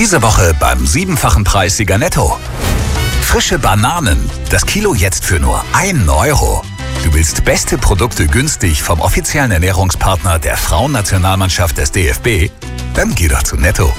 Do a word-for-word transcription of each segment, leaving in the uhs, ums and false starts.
Diese Woche beim siebenfachen Preissieger Netto. Frische Bananen, das Kilo jetzt für nur ein Euro. Du willst beste Produkte günstig vom offiziellen Ernährungspartner der Frauennationalmannschaft des D F B? Dann geh doch zu Netto.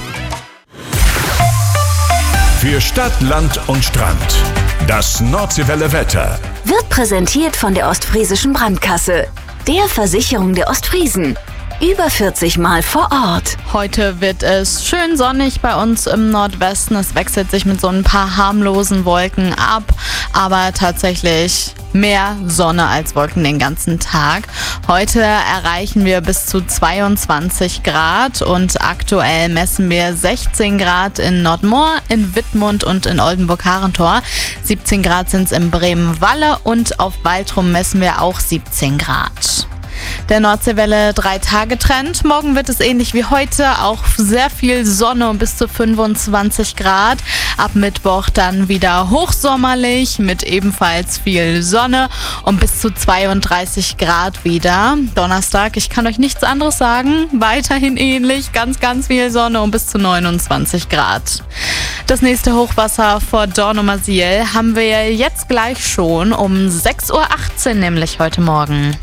Für Stadt, Land und Strand. Das Nordseewelle Wetter wird präsentiert von der Ostfriesischen Brandkasse, der Versicherung der Ostfriesen. Über vierzig Mal vor Ort. Heute wird es schön sonnig bei uns im Nordwesten. Es wechselt sich mit so ein paar harmlosen Wolken ab, aber tatsächlich mehr Sonne als Wolken den ganzen Tag. Heute erreichen wir bis zu zweiundzwanzig Grad und aktuell messen wir sechzehn Grad in Nordmoor, in Wittmund und in Oldenburg-Harentor. siebzehn Grad sind es in Bremen-Walle und auf Baltrum messen wir auch siebzehn Grad. Der Nordseewelle drei-Tage-Trend. Morgen wird es ähnlich wie heute, auch sehr viel Sonne und bis zu fünfundzwanzig Grad. Ab Mittwoch dann wieder hochsommerlich mit ebenfalls viel Sonne und bis zu zweiunddreißig Grad wieder. Donnerstag, ich kann euch nichts anderes sagen, weiterhin ähnlich, ganz, ganz viel Sonne und bis zu neunundzwanzig Grad. Das nächste Hochwasser vor Dornumersiel haben wir jetzt gleich schon um sechs Uhr achtzehn, nämlich heute Morgen.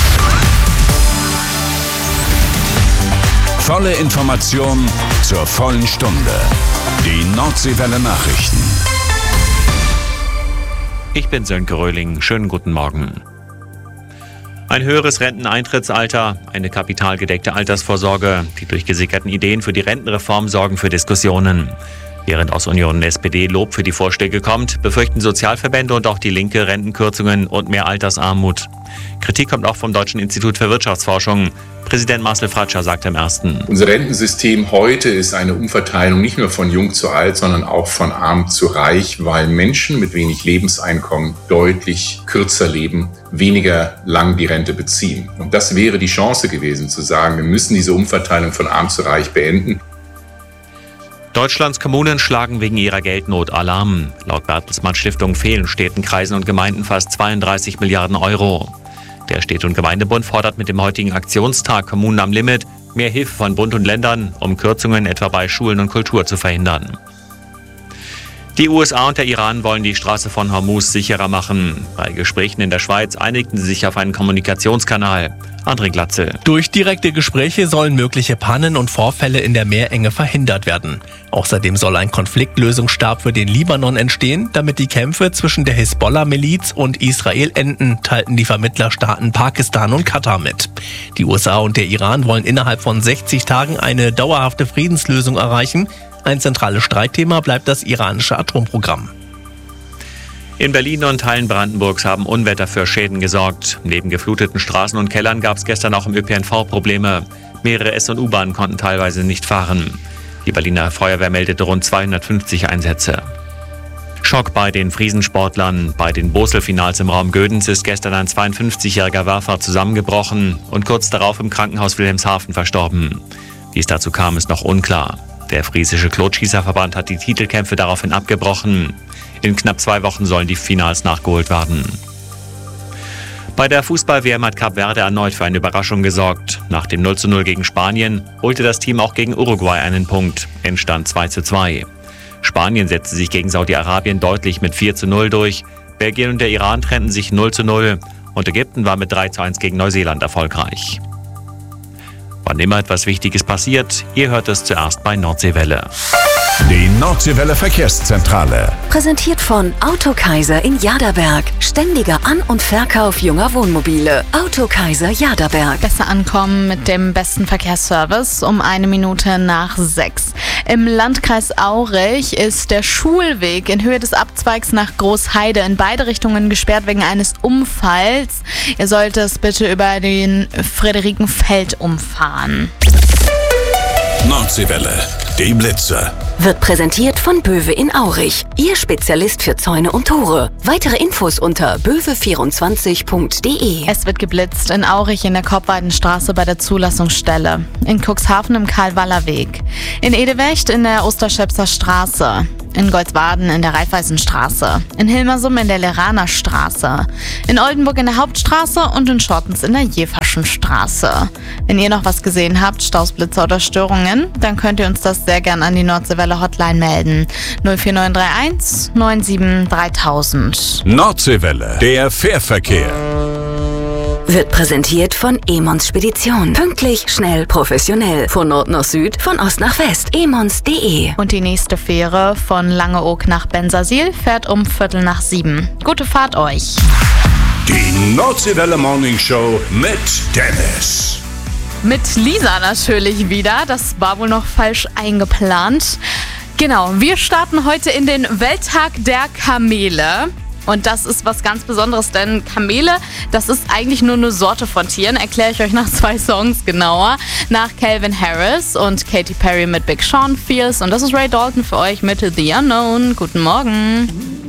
Volle Information zur vollen Stunde. Die Nordseewelle Nachrichten. Ich bin Sönke Röhling. Schönen guten Morgen. Ein höheres Renteneintrittsalter, eine kapitalgedeckte Altersvorsorge. Die durchgesickerten Ideen für die Rentenreform sorgen für Diskussionen. Während aus Union und S P D Lob für die Vorschläge kommt, befürchten Sozialverbände und auch die Linke Rentenkürzungen und mehr Altersarmut. Kritik kommt auch vom Deutschen Institut für Wirtschaftsforschung. Präsident Marcel Fratscher sagt am ersten. Unser Rentensystem heute ist eine Umverteilung nicht nur von jung zu alt, sondern auch von arm zu reich, weil Menschen mit wenig Lebenseinkommen deutlich kürzer leben, weniger lang die Rente beziehen. Und das wäre die Chance gewesen, zu sagen, wir müssen diese Umverteilung von arm zu reich beenden. Deutschlands Kommunen schlagen wegen ihrer Geldnot Alarm. Laut Bertelsmann Stiftung fehlen Städten, Kreisen und Gemeinden fast zweiunddreißig Milliarden Euro. Der Städte- und Gemeindebund fordert mit dem heutigen Aktionstag Kommunen am Limit mehr Hilfe von Bund und Ländern, um Kürzungen etwa bei Schulen und Kultur zu verhindern. Die U S A und der Iran wollen die Straße von Hormuz sicherer machen. Bei Gesprächen in der Schweiz einigten sie sich auf einen Kommunikationskanal. André Glatze. Durch direkte Gespräche sollen mögliche Pannen und Vorfälle in der Meerenge verhindert werden. Außerdem soll ein Konfliktlösungsstab für den Libanon entstehen, damit die Kämpfe zwischen der Hisbollah-Miliz und Israel enden, teilten die Vermittlerstaaten Pakistan und Katar mit. Die U S A und der Iran wollen innerhalb von sechzig Tagen eine dauerhafte Friedenslösung erreichen. Ein zentrales Streitthema bleibt das iranische Atomprogramm. In Berlin und Teilen Brandenburgs haben Unwetter für Schäden gesorgt. Neben gefluteten Straßen und Kellern gab es gestern auch im Ö P N V Probleme. Mehrere S- und U-Bahnen konnten teilweise nicht fahren. Die Berliner Feuerwehr meldete rund zweihundertfünfzig Einsätze. Schock bei den Friesensportlern. Bei den Bosel-Finals im Raum Gödens ist gestern ein zweiundfünfzigjähriger Werfer zusammengebrochen und kurz darauf im Krankenhaus Wilhelmshaven verstorben. Wie es dazu kam, ist noch unklar. Der Friesische Klotschießerverband hat die Titelkämpfe daraufhin abgebrochen. In knapp zwei Wochen sollen die Finals nachgeholt werden. Bei der Fußball-W M hat Kap Verde erneut für eine Überraschung gesorgt. Nach dem null zu null gegen Spanien holte das Team auch gegen Uruguay einen Punkt. Endstand zwei zu zwei. Spanien setzte sich gegen Saudi-Arabien deutlich mit vier zu null durch. Belgien und der Iran trennten sich null zu null. Und Ägypten war mit drei zu eins gegen Neuseeland erfolgreich. Wann immer etwas Wichtiges passiert, ihr hört es zuerst bei Nordseewelle. Die Nordseewelle Verkehrszentrale. Präsentiert von Autokaiser in Jaderberg. Ständiger An- und Verkauf junger Wohnmobile. Autokaiser Jaderberg. Besser ankommen mit dem besten Verkehrsservice um eine Minute nach sechs. Im Landkreis Aurich ist der Schulweg in Höhe des Abzweigs nach Großheide in beide Richtungen gesperrt wegen eines Unfalls. Ihr sollt es bitte über den Friederikenfeld umfahren. Nordseewelle, die Blitze. Wird präsentiert von Böwe in Aurich. Ihr Spezialist für Zäune und Tore. Weitere Infos unter böwe vierundzwanzig punkt de. Es wird geblitzt in Aurich in der Korbweidenstraße bei der Zulassungsstelle. In Cuxhaven im Karl-Waller-Weg. In Edewecht in der Osterschöpser Straße. in Goldsbaden in der Raiffeisenstraße, in Hilmersum in der Leraner Straße, in Oldenburg in der Hauptstraße und in Schortens in der Jeverschen Straße. Wenn ihr noch was gesehen habt, Staus, Blitzer oder Störungen, dann könnt ihr uns das sehr gern an die Nordseewelle Hotline melden. null vier neun drei eins neun sieben dreitausend. Nordseewelle, der Fährverkehr. Wird präsentiert von Emons Spedition. Pünktlich, schnell, professionell. Von Nord nach Süd, von Ost nach West. emons punkt de. Und die nächste Fähre von Langeoog nach Bensersiel fährt um Viertel nach sieben. Gute Fahrt euch. Die Nordseewelle Morning Show mit Dennis. Mit Lisa natürlich wieder. Das war wohl noch falsch eingeplant. Genau, wir starten heute in den Welttag der Kamele. Und das ist was ganz Besonderes, denn Kamele, das ist eigentlich nur eine Sorte von Tieren. Erkläre ich euch nach zwei Songs genauer. Nach Calvin Harris und Katy Perry mit Big Sean Fierce. Und das ist Ray Dalton für euch mit The Unknown. Guten Morgen.